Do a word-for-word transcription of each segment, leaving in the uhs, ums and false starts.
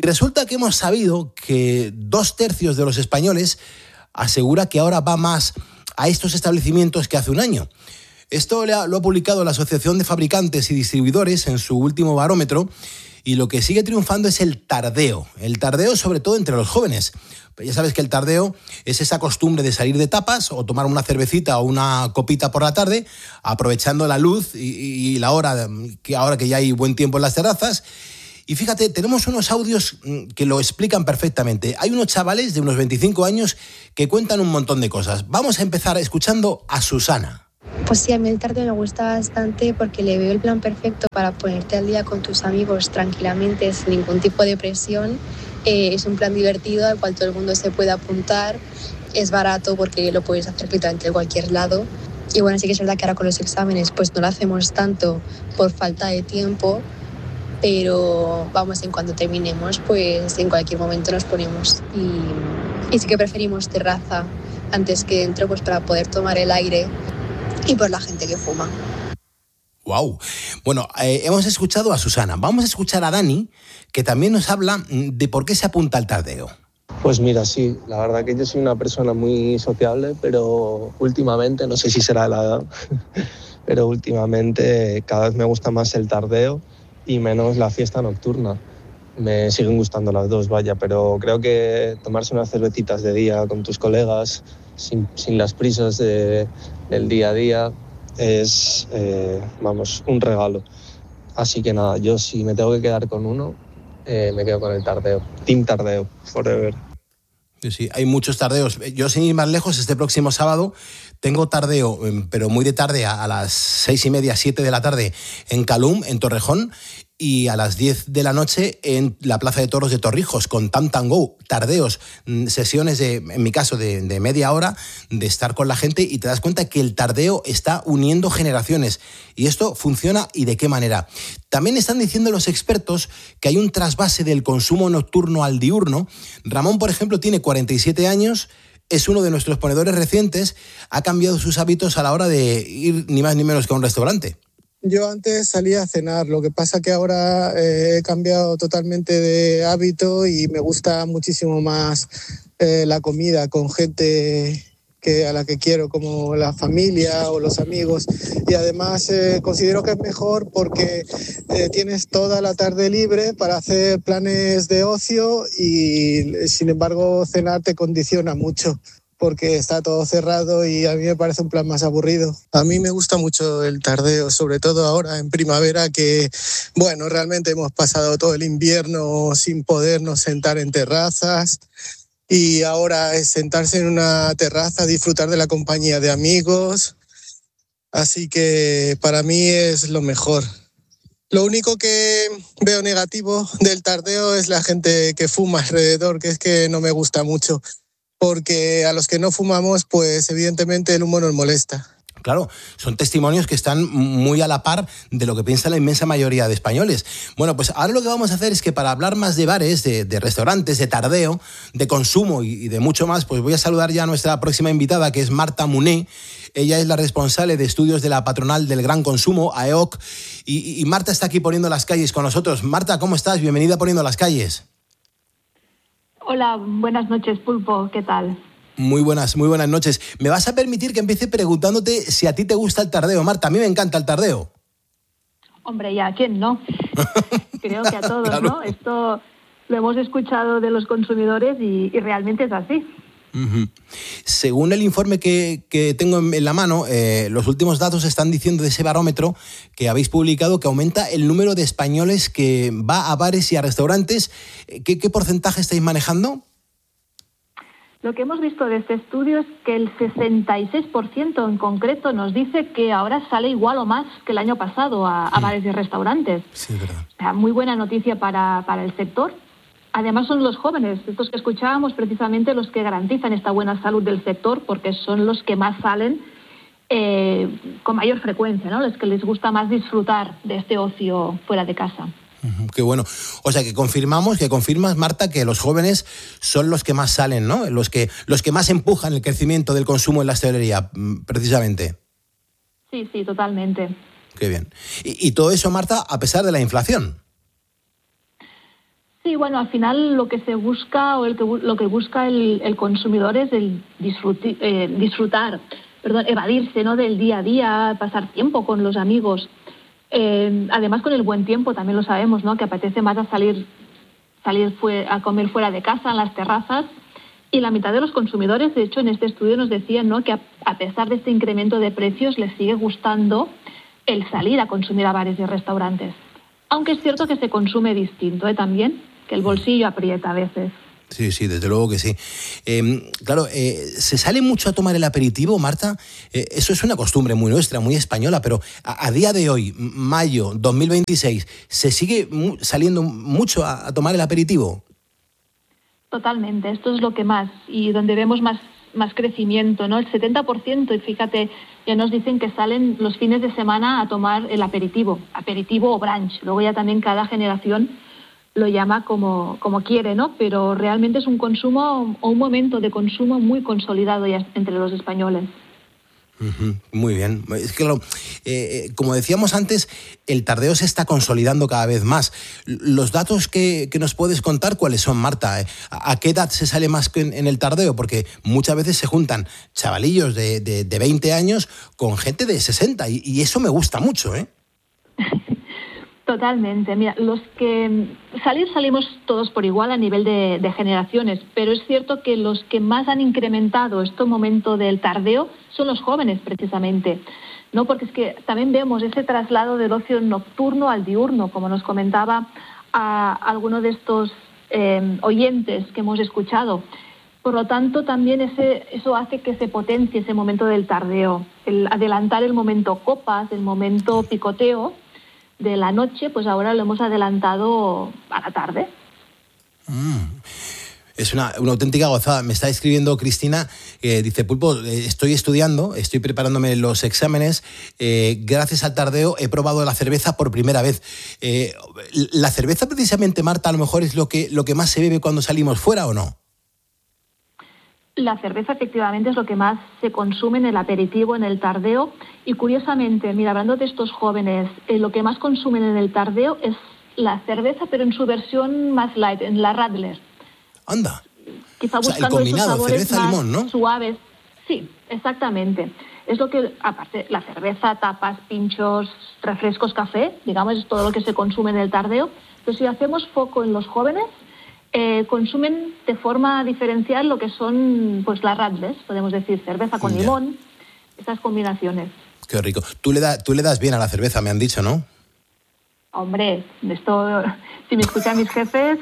Y resulta que hemos sabido que dos tercios de los españoles asegura que ahora va más a estos establecimientos que hace un año. Esto lo ha publicado la Asociación de Fabricantes y Distribuidores en su último barómetro, y lo que sigue triunfando es el tardeo. El tardeo sobre todo entre los jóvenes. Ya sabes que el tardeo es esa costumbre de salir de tapas o tomar una cervecita o una copita por la tarde, aprovechando la luz y, y la hora, que ahora que ya hay buen tiempo en las terrazas. Y fíjate, tenemos unos audios que lo explican perfectamente. Hay unos chavales de unos veinticinco años que cuentan un montón de cosas. Vamos a empezar escuchando a Susana. Pues sí, a mí el tardeo me gusta bastante porque le veo el plan perfecto para ponerte al día con tus amigos tranquilamente, sin ningún tipo de presión. Eh, es un plan divertido al cual todo el mundo se puede apuntar. Es barato porque lo puedes hacer literalmente de cualquier lado. Y bueno, sí que es verdad que ahora con los exámenes pues no lo hacemos tanto por falta de tiempo, pero vamos, en cuanto terminemos, pues en cualquier momento nos ponemos. Y, y sí que preferimos terraza antes que dentro, pues para poder tomar el aire y por la gente que fuma. Wow. Bueno, eh, hemos escuchado a Susana. Vamos a escuchar a Dani, que también nos habla de por qué se apunta al tardeo. Pues mira, sí, la verdad que yo soy una persona muy sociable, pero últimamente, no sé si será la edad, pero últimamente cada vez me gusta más el tardeo y menos la fiesta nocturna. Me siguen gustando las dos, vaya, pero creo que tomarse unas cervecitas de día con tus colegas, sin, sin las prisas de, del día a día, es, eh, vamos, un regalo. Así que nada, yo si me tengo que quedar con uno, eh, me quedo con el tardeo. Team Tardeo, forever. Sí, sí, hay muchos tardeos. Yo, sin ir más lejos, este próximo sábado tengo tardeo, pero muy de tarde, a las seis y media, siete de la tarde, en Calum, en Torrejón, y a las diez de la noche en la Plaza de Toros de Torrijos, con Tam Tam Go, tardeos, sesiones, de, en mi caso, de, de media hora, de estar con la gente, y te das cuenta que el tardeo está uniendo generaciones. Y esto funciona, ¿y de qué manera? También están diciendo los expertos que hay un trasvase del consumo nocturno al diurno. Ramón, por ejemplo, tiene cuarenta y siete años, es uno de nuestros ponedores recientes, ha cambiado sus hábitos a la hora de ir ni más ni menos que a un restaurante. Yo antes salía a cenar, lo que pasa que ahora eh, he cambiado totalmente de hábito y me gusta muchísimo más eh, la comida con gente que a la que quiero, como la familia o los amigos. Y además eh, considero que es mejor porque eh, tienes toda la tarde libre para hacer planes de ocio y, sin embargo, cenar te condiciona mucho, porque está todo cerrado y a mí me parece un plan más aburrido. A mí me gusta mucho el tardeo, sobre todo ahora en primavera, que, bueno, realmente hemos pasado todo el invierno sin podernos sentar en terrazas, y ahora es sentarse en una terraza, disfrutar de la compañía de amigos, así que para mí es lo mejor. Lo único que veo negativo del tardeo es la gente que fuma alrededor, que es que no me gusta mucho, porque a los que no fumamos, pues evidentemente el humo nos molesta. Claro, son testimonios que están muy a la par de lo que piensa la inmensa mayoría de españoles. Bueno, pues ahora lo que vamos a hacer es que, para hablar más de bares, de, de restaurantes, de tardeo, de consumo y, y de mucho más, pues voy a saludar ya a nuestra próxima invitada, que es Marta Muné. Ella es la responsable de estudios de la patronal del gran consumo, A E O C, y, y Marta está aquí poniendo las calles con nosotros. Marta, ¿cómo estás? Bienvenida a Poniendo las Calles. Hola, buenas noches, Pulpo, ¿qué tal? Muy buenas, muy buenas noches. ¿Me vas a permitir que empiece preguntándote si a ti te gusta el tardeo, Marta? A mí me encanta el tardeo. Hombre, ¿y a quién no? Creo que a todos, claro. ¿No? Esto lo hemos escuchado de los consumidores y, y realmente es así. Uh-huh. Según el informe que, que tengo en la mano, eh, los últimos datos están diciendo de ese barómetro que habéis publicado que aumenta el número de españoles que va a bares y a restaurantes. ¿Qué, qué porcentaje estáis manejando? Lo que hemos visto de este estudio es que el sesenta y seis por ciento en concreto nos dice que ahora sale igual o más que el año pasado a, a bares y restaurantes. Sí, verdad. O sea, muy buena noticia para, para el sector. Además son los jóvenes, estos que escuchábamos, precisamente los que garantizan esta buena salud del sector, porque son los que más salen eh, con mayor frecuencia, ¿no? Los que les gusta más disfrutar de este ocio fuera de casa. Uh-huh, qué bueno. O sea, que confirmamos, que confirmas, Marta, que los jóvenes son los que más salen, ¿no? Los que, los que más empujan el crecimiento del consumo en la hostelería, precisamente. Sí, sí, totalmente. Qué bien. Y, y todo eso, Marta, a pesar de la inflación. Sí, Sí, bueno, al final lo que se busca o el que, lo que busca el, el consumidor es el disfruti, eh, disfrutar, perdón, evadirse, ¿no?, del día a día, pasar tiempo con los amigos. Eh, además, con el buen tiempo también lo sabemos, ¿no?, que apetece más a salir, salir fue, a comer fuera de casa, en las terrazas. Y la mitad de los consumidores, de hecho, en este estudio nos decían, ¿no?, que a, a pesar de este incremento de precios, les sigue gustando el salir a consumir a bares y restaurantes. Aunque es cierto que se consume distinto, ¿eh?, también, que el bolsillo aprieta a veces. Sí, sí, desde luego que sí. Eh, claro, eh, ¿se sale mucho a tomar el aperitivo, Marta? Eh, eso es una costumbre muy nuestra, muy española, pero a, a día de hoy, mayo dos mil veintiséis, ¿se sigue mu- saliendo mucho a, a tomar el aperitivo? Totalmente, esto es lo que más, y donde vemos más, más crecimiento, ¿no? El setenta por ciento, y fíjate, ya nos dicen que salen los fines de semana a tomar el aperitivo, aperitivo o brunch. Luego ya también cada generación lo llama como, como quiere, ¿no? Pero realmente es un consumo o un momento de consumo muy consolidado ya entre los españoles. Uh-huh, muy bien. Es que, claro, eh, como decíamos antes, el tardeo se está consolidando cada vez más. Los datos que, que nos puedes contar, ¿cuáles son, Marta? ¿A, a qué edad se sale más en, en el tardeo? Porque muchas veces se juntan chavalillos de, de, de veinte años con gente de sesenta y, y eso me gusta mucho, ¿eh? Totalmente. Mira, los que salir salimos todos por igual a nivel de, de generaciones, pero es cierto que los que más han incrementado este momento del tardeo son los jóvenes, precisamente, ¿no? Porque es que también vemos ese traslado del ocio nocturno al diurno, como nos comentaba a alguno de estos eh, oyentes que hemos escuchado. Por lo tanto, también ese, eso hace que se potencie ese momento del tardeo, el adelantar el momento copas, el momento picoteo de la noche, pues ahora lo hemos adelantado a la tarde. Mm. Es una, una auténtica gozada. Me está escribiendo Cristina, eh, dice, Pulpo, eh, estoy estudiando, estoy preparándome los exámenes, eh, gracias al tardeo he probado la cerveza por primera vez. Eh, ¿La cerveza precisamente, Marta, a lo mejor es lo que, lo que más se bebe cuando salimos fuera o no? La cerveza efectivamente es lo que más se consume en el aperitivo, en el tardeo. Y curiosamente, mira, hablando de estos jóvenes, eh, lo que más consumen en el tardeo es la cerveza, pero en su versión más light, en la Radler. Anda. Quizá o sea, buscando el combinado, esos sabores cerveza, más limón, ¿no? suaves. Sí, exactamente. Es lo que, aparte, la cerveza, tapas, pinchos, refrescos, café, digamos, es todo lo que se consume en el tardeo. Pero si hacemos foco en los jóvenes, Eh, consumen de forma diferencial lo que son, pues, las Radlers, podemos decir, cerveza con yeah. limón, esas combinaciones. Qué rico. Tú le, da, tú le das bien a la cerveza, me han dicho, ¿no? Hombre, esto, si me escuchan mis jefes,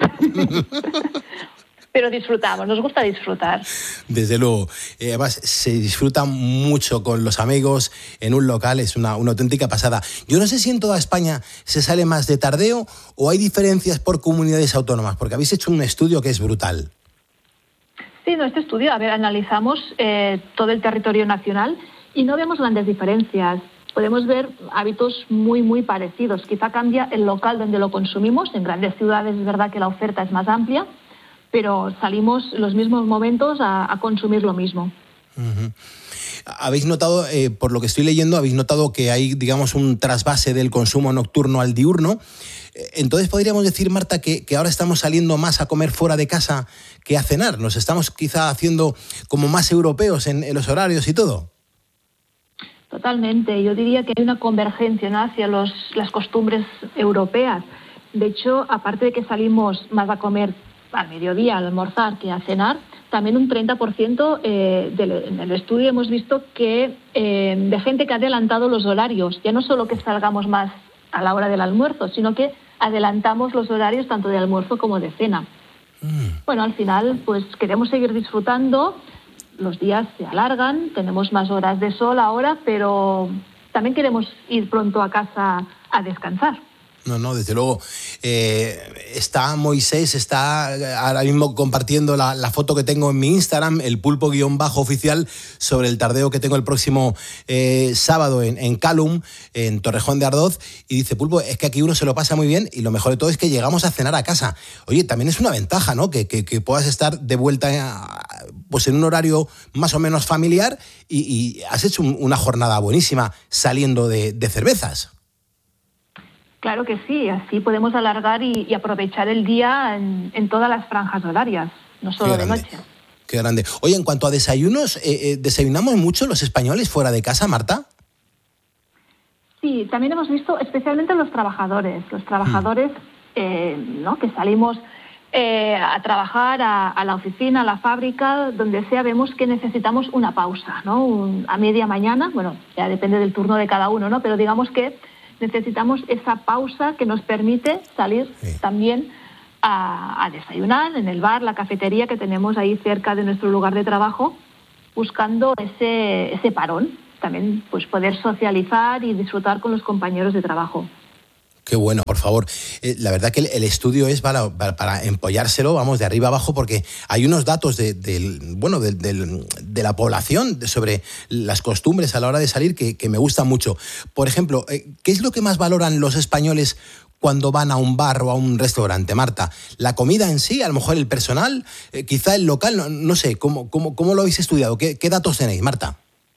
pero disfrutamos, nos gusta disfrutar. Desde luego. Eh, además, se disfruta mucho con los amigos en un local, es una, una auténtica pasada. Yo no sé si en toda España se sale más de tardeo o hay diferencias por comunidades autónomas, porque habéis hecho un estudio que es brutal. Sí, no, este estudio, a ver, analizamos eh, todo el territorio nacional y no vemos grandes diferencias. Podemos ver hábitos muy, muy parecidos. Quizá cambia el local donde lo consumimos. En grandes ciudades es verdad que la oferta es más amplia, pero salimos en los mismos momentos a, a consumir lo mismo. Uh-huh. Habéis notado, eh, por lo que estoy leyendo, habéis notado que hay, digamos, un trasvase del consumo nocturno al diurno. Entonces, ¿podríamos decir, Marta, que, que ahora estamos saliendo más a comer fuera de casa que a cenar? ¿Nos estamos quizá haciendo como más europeos en, en los horarios y todo? Totalmente. Yo diría que hay una convergencia, ¿no?, hacia los, las costumbres europeas. De hecho, aparte de que salimos más a comer al mediodía, al almorzar, que a cenar, también un treinta por ciento eh, del, en el estudio hemos visto que eh, de gente que ha adelantado los horarios. Ya no solo que salgamos más a la hora del almuerzo, sino que adelantamos los horarios tanto de almuerzo como de cena. Mm. Bueno, al final, pues queremos seguir disfrutando. Los días se alargan, tenemos más horas de sol ahora, pero también queremos ir pronto a casa a descansar. No, no, desde luego. Eh, está Moisés, está ahora mismo compartiendo la, la foto que tengo en mi Instagram, el pulpo guión bajo oficial, sobre el tardeo que tengo el próximo eh, sábado en, en Calum, en Torrejón de Ardoz, y dice, Pulpo, es que aquí uno se lo pasa muy bien y lo mejor de todo es que llegamos a cenar a casa. Oye, también es una ventaja, ¿no? Que, que, que puedas estar de vuelta a, pues en un horario más o menos familiar y, y has hecho un, una jornada buenísima saliendo de, de cervezas. Claro que sí, así podemos alargar y, y aprovechar el día en, en todas las franjas horarias, no solo de noche. Qué grande. Oye, en cuanto a desayunos, eh, eh, ¿desayunamos mucho los españoles fuera de casa, Marta? Sí, también hemos visto, especialmente los trabajadores, los trabajadores mm. eh, ¿no? que salimos eh, a trabajar a, a la oficina, a la fábrica, donde sea, vemos que necesitamos una pausa, ¿no? Un, a media mañana, bueno, ya depende del turno de cada uno, ¿no? Pero digamos que necesitamos esa pausa que nos permite salir sí. también a, a desayunar en el bar, la cafetería que tenemos ahí cerca de nuestro lugar de trabajo, buscando ese, ese parón. También pues poder socializar y disfrutar con los compañeros de trabajo. Qué bueno, por favor. Eh, la verdad que el, el estudio es para, para, para empollárselo, vamos, de arriba abajo, porque hay unos datos de, de, bueno, de, de, de la población sobre las costumbres a la hora de salir que, que me gustan mucho. Por ejemplo, eh, ¿qué es lo que más valoran los españoles cuando van a un bar o a un restaurante, Marta? ¿La comida en sí? ¿A lo mejor el personal? Eh, ¿Quizá el local? No, no sé, ¿cómo, cómo, cómo lo habéis estudiado? ¿Qué, qué datos tenéis, Marta?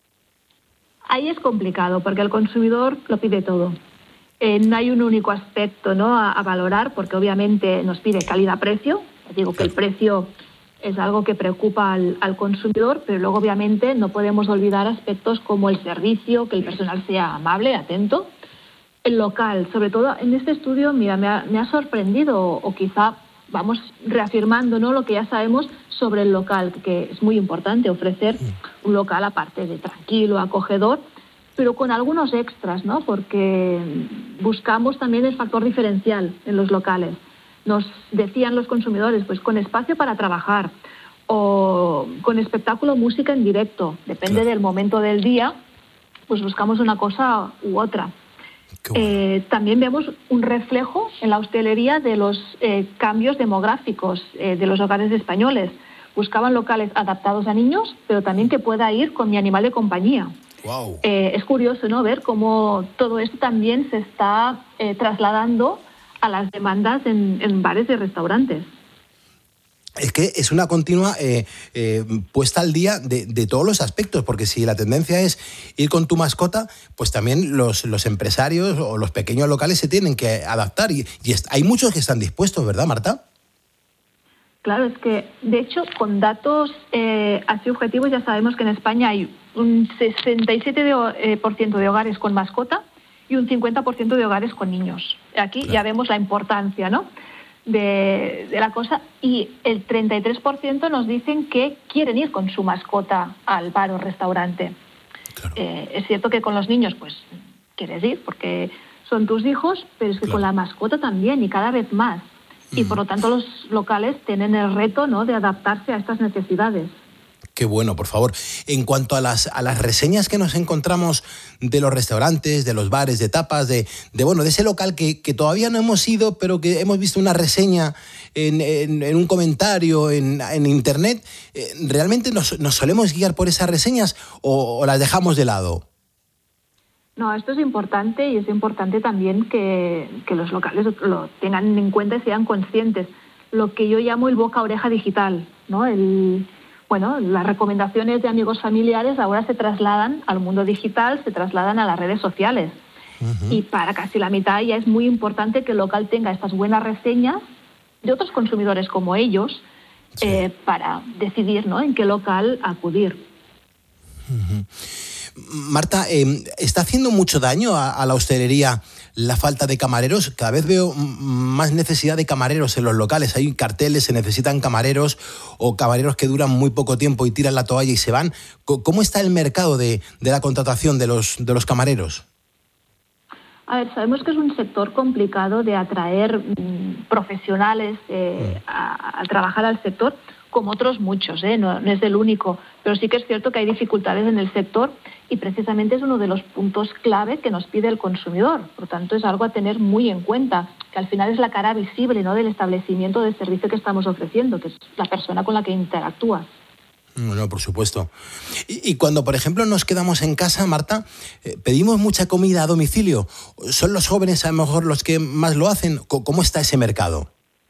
Ahí es complicado porque el consumidor lo pide todo. Eh, no hay un único aspecto, ¿no?, a, a valorar, porque obviamente nos pide calidad-precio. Digo que el precio es algo que preocupa al, al consumidor, pero luego obviamente no podemos olvidar aspectos como el servicio, que el personal sea amable, atento. El local, sobre todo en este estudio, mira, me ha, me ha sorprendido, o, o quizá vamos reafirmando, ¿no?, lo que ya sabemos sobre el local, que es muy importante ofrecer un local aparte de tranquilo, acogedor, pero con algunos extras, ¿no?, porque buscamos también el factor diferencial en los locales. Nos decían los consumidores, pues con espacio para trabajar o con espectáculo, música en directo, depende claro. del momento del día, pues buscamos una cosa u otra. Bueno. Eh, también vemos un reflejo en la hostelería de los eh, cambios demográficos eh, de los hogares españoles. Buscaban locales adaptados a niños, pero también que pueda ir con mi animal de compañía. Wow. Eh, es curioso, ¿no?, ver cómo todo esto también se está eh, trasladando a las demandas en, en bares y restaurantes. Es que es una continua eh, eh, puesta al día de, de todos los aspectos, porque si la tendencia es ir con tu mascota, pues también los, los empresarios o los pequeños locales se tienen que adaptar. Y, y hay muchos que están dispuestos, ¿verdad, Marta? Claro, es que, de hecho, con datos eh, así objetivos ya sabemos que en España hay un sesenta y siete por ciento de hogares con mascota y un cincuenta por ciento de hogares con niños. Aquí claro. ya vemos la importancia, ¿no?, de, de la cosa, y el treinta y tres por ciento nos dicen que quieren ir con su mascota al bar o restaurante. Claro. Eh, es cierto que con los niños, pues, quieres ir porque son tus hijos, pero es que claro. con la mascota también, y cada vez más. Y por lo tanto los locales tienen el reto, ¿no?, de adaptarse a estas necesidades. Qué bueno, por favor. En cuanto a las, a las reseñas que nos encontramos de los restaurantes, de los bares, de tapas, de, de bueno, de ese local que, que todavía no hemos ido, pero que hemos visto una reseña en, en, en un comentario en, en internet, eh, ¿realmente nos, nos solemos guiar por esas reseñas o, o las dejamos de lado? No, esto es importante, y es importante también que, que los locales lo tengan en cuenta y sean conscientes. Lo que yo llamo el boca-oreja digital, ¿no? El, bueno, las recomendaciones de amigos familiares ahora se trasladan al mundo digital, se trasladan a las redes sociales. Uh-huh. Y para casi la mitad ya es muy importante que el local tenga estas buenas reseñas de otros consumidores como ellos, sí. eh, para decidir, ¿no?, en qué local acudir. Uh-huh. Marta, eh, ¿está haciendo mucho daño a, a la hostelería la falta de camareros? Cada vez veo más necesidad de camareros en los locales. Hay carteles, se necesitan camareros o camareros que duran muy poco tiempo y tiran la toalla y se van. ¿Cómo está el mercado de, de la contratación de los, de los camareros? A ver, sabemos que es un sector complicado de atraer mmm, profesionales eh, a, a trabajar al sector, como otros muchos, ¿eh? no, no es el único, pero sí que es cierto que hay dificultades en el sector y precisamente es uno de los puntos clave que nos pide el consumidor. Por lo tanto, es algo a tener muy en cuenta, que al final es la cara visible, ¿no?, del establecimiento del servicio que estamos ofreciendo, que es la persona con la que interactúas. No, por supuesto. Y, y cuando, por ejemplo, nos quedamos en casa, Marta, eh, pedimos mucha comida a domicilio. ¿Son los jóvenes a lo mejor los que más lo hacen? ¿Cómo está ese mercado?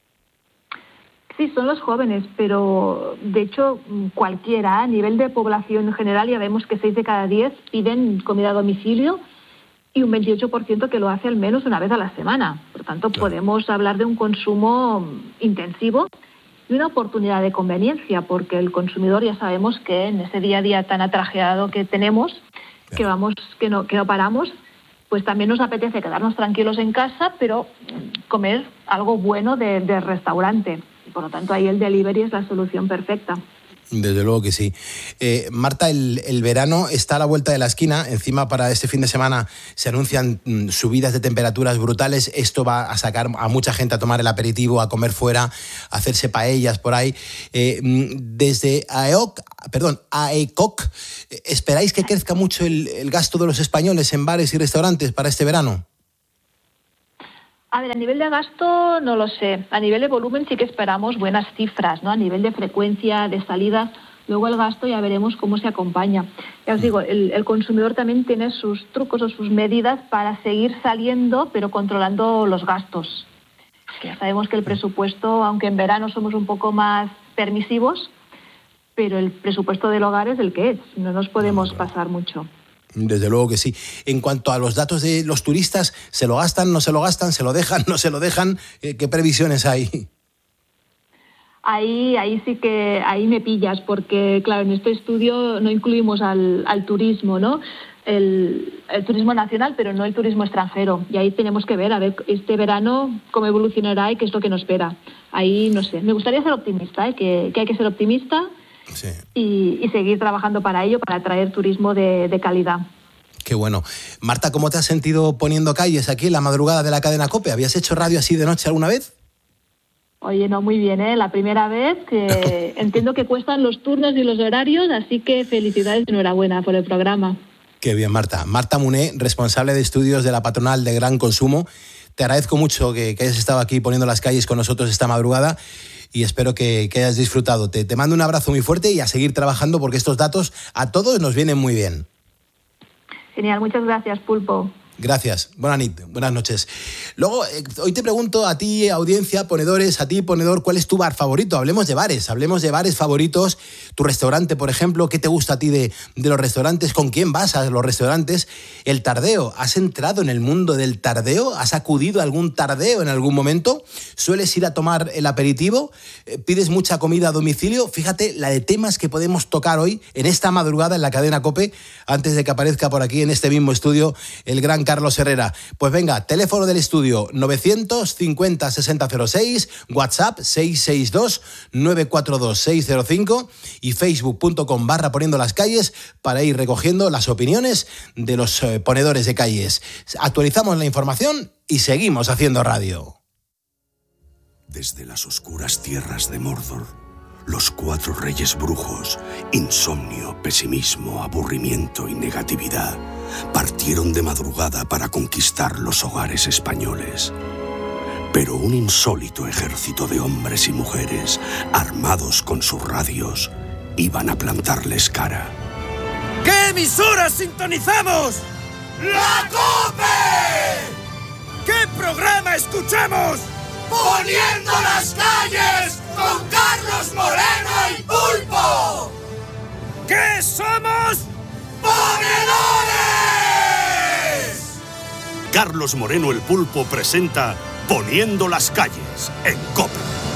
Sí, son los jóvenes, pero de hecho cualquiera, a nivel de población en general, ya vemos que seis de cada diez piden comida a domicilio y un veintiocho por ciento que lo hace al menos una vez a la semana. Por tanto, Claro. podemos hablar de un consumo intensivo y una oportunidad de conveniencia, porque el consumidor ya sabemos que en ese día a día tan atrajeado que tenemos, Claro. que vamos, que no, que no paramos, pues también nos apetece quedarnos tranquilos en casa, pero comer algo bueno de, de restaurante. Y por lo tanto, ahí el delivery es la solución perfecta. Desde luego que sí. Eh, Marta, el, el verano está a la vuelta de la esquina. Encima, para este fin de semana se anuncian mm, subidas de temperaturas brutales. Esto va a sacar a mucha gente a tomar el aperitivo, a comer fuera, a hacerse paellas por ahí. Eh, mm, desde AEOC, perdón, AECOC, ¿esperáis que crezca mucho el, el gasto de los españoles en bares y restaurantes para este verano? A ver, a nivel de gasto no lo sé. A nivel de volumen sí que esperamos buenas cifras, ¿no? A nivel de frecuencia, de salidas. Luego el gasto ya veremos cómo se acompaña. Ya os digo, el, el consumidor también tiene sus trucos o sus medidas para seguir saliendo, pero controlando los gastos. Ya sabemos que el presupuesto, aunque en verano somos un poco más permisivos, pero el presupuesto del hogar es el que es. No nos podemos pasar mucho. Desde luego que sí. En cuanto a los datos de los turistas, ¿se lo gastan, no se lo gastan, se lo dejan, no se lo dejan? ¿Qué previsiones hay? Ahí, ahí sí que ahí me pillas, porque claro, en este estudio no incluimos al, al turismo, ¿no? El, el turismo nacional, pero no el turismo extranjero. Y ahí tenemos que ver, a ver, este verano cómo evolucionará y qué es lo que nos espera. Ahí no sé. Me gustaría ser optimista, ¿eh? que, que hay que ser optimista. Sí. Y, y seguir trabajando para ello, para atraer turismo de, de calidad. Qué bueno. Marta, ¿cómo te has sentido poniendo calles aquí en la madrugada de la cadena COPE? ¿Habías hecho radio así de noche alguna vez? Oye, no, muy bien, ¿eh? La primera vez, que entiendo que cuestan los turnos y los horarios, así que felicidades y enhorabuena por el programa. Qué bien, Marta. Marta Muné, responsable de estudios de la patronal de Gran Consumo. Te agradezco mucho que, que hayas estado aquí poniendo las calles con nosotros esta madrugada. Y espero que, que hayas disfrutado. Te, te mando un abrazo muy fuerte y a seguir trabajando porque estos datos a todos nos vienen muy bien. Genial, muchas gracias, Pulpo. Gracias. Buenas noches. Buenas noches. Luego, eh, hoy te pregunto a ti, audiencia, ponedores, a ti, ponedor, ¿cuál es tu bar favorito? Hablemos de bares, hablemos de bares favoritos. Tu restaurante, por ejemplo, ¿qué te gusta a ti de, de los restaurantes? ¿Con quién vas a los restaurantes? El tardeo, ¿has entrado en el mundo del tardeo? ¿Has acudido a algún tardeo en algún momento? ¿Sueles ir a tomar el aperitivo? ¿Pides mucha comida a domicilio? Fíjate la de temas que podemos tocar hoy en esta madrugada en la cadena COPE, antes de que aparezca por aquí en este mismo estudio el gran Carlos Herrera. Pues venga, teléfono del estudio novecientos cincuenta sesenta cero seis, WhatsApp seis seis dos nueve cuatro dos seis cero cinco y facebook.com barra poniendo las calles para ir recogiendo las opiniones de los eh, ponedores de calles. Actualizamos la información y seguimos haciendo radio. Desde las oscuras tierras de Mordor, los cuatro reyes brujos, insomnio, pesimismo, aburrimiento y negatividad, partieron de madrugada para conquistar los hogares españoles. Pero un insólito ejército de hombres y mujeres, armados con sus radios, iban a plantarles cara. ¿Qué emisora sintonizamos? ¡La COPE! ¿Qué programa escuchamos? ¡Poniendo las calles con Carlos Moreno y Pulpo! ¿Qué somos? ¡Ponedores! Carlos Moreno el Pulpo presenta Poniendo las calles en COPE.